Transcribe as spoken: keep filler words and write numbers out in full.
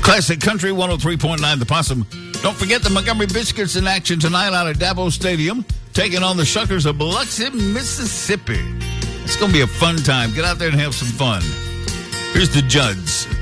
Classic Country one oh three point nine The Possum. Don't forget the Montgomery Biscuits in action tonight out at Dabo Stadium, taking on the Shuckers of Biloxi, Mississippi. It's going to be a fun time. Get out there and have some fun. Here's the Judds.